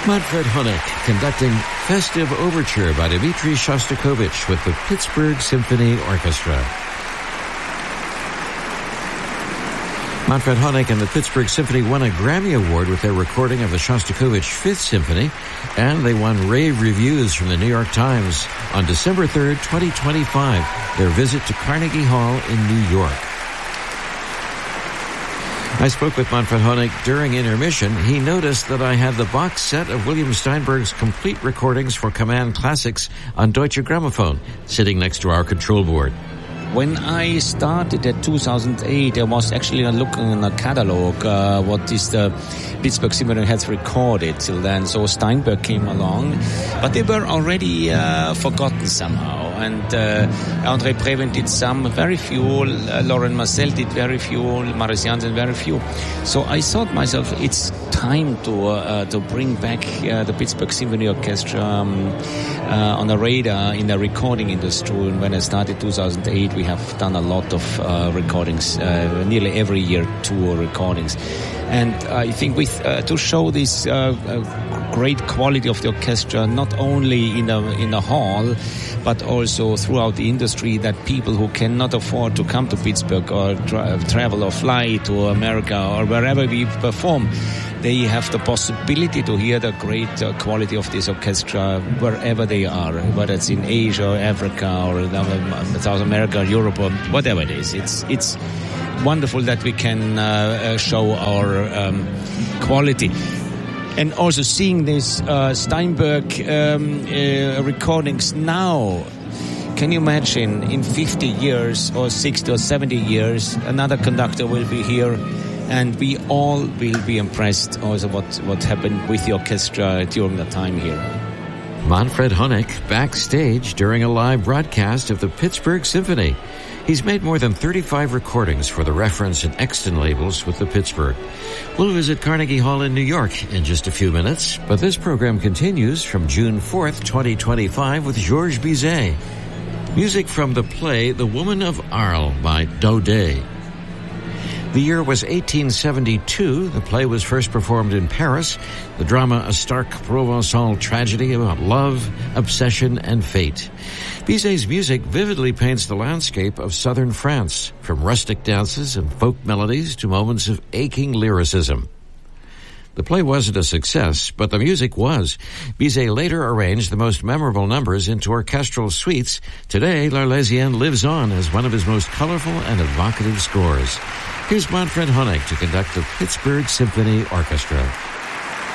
Manfred Honeck conducting Festive Overture by Dmitri Shostakovich with the Pittsburgh Symphony Orchestra. Manfred Honeck and the Pittsburgh Symphony won a Grammy Award with their recording of the Shostakovich Fifth Symphony, and they won rave reviews from the New York Times on December 3rd, 2025, their visit to Carnegie Hall in New York. I spoke with Manfred Honeck during intermission. He noticed that I had the box set of William Steinberg's complete recordings for Command Classics on Deutsche Grammophon sitting next to our control board. When I started in 2008, I was actually looking in a catalog, what is the Pittsburgh Symphony has recorded till then. So Steinberg came along, but they were already forgotten somehow. And André Previn did some, very few. Laurent Marcel did very few. Marius Jansen, very few. So I thought myself, it's time to bring back the Pittsburgh Symphony Orchestra on the radar in the recording industry. And when I started 2008, we have done a lot of recordings, nearly every year 2 recordings. And I think to show this great quality of the orchestra, not only in the hall, but also throughout the industry, that people who cannot afford to come to Pittsburgh or travel or fly to America or wherever we perform, they have the possibility to hear the great quality of this orchestra wherever they are, whether it's in Asia or Africa or South America, Europe, or whatever it is. It's wonderful that we can show our quality. And also seeing this Steinberg recordings now, can you imagine in 50 years or 60 or 70 years, another conductor will be here, and we all will be impressed also what happened with the orchestra during the time here. Manfred Honeck backstage during a live broadcast of the Pittsburgh Symphony. He's made more than 35 recordings for the Reference and Exton labels with the Pittsburgh. We'll visit Carnegie Hall in New York in just a few minutes, but this program continues from June 4th, 2025 with Georges Bizet. Music from the play The Woman of Arles by Daudet. The year was 1872. The play was first performed in Paris. The drama, a stark Provençal tragedy about love, obsession, and fate. Bizet's music vividly paints the landscape of southern France, from rustic dances and folk melodies to moments of aching lyricism. The play wasn't a success, but the music was. Bizet later arranged the most memorable numbers into orchestral suites. Today, L'Arlésienne lives on as one of his most colorful and evocative scores. Here's Manfred Honeck to conduct the Pittsburgh Symphony Orchestra.